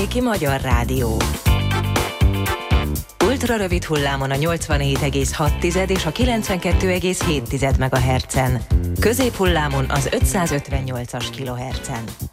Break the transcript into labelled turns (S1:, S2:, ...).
S1: Ki Magyar Rádió. Ultrarövid hullámon a 87,6 és a 92,7 MHz-en. Középhullámon az 558-as kHz-en.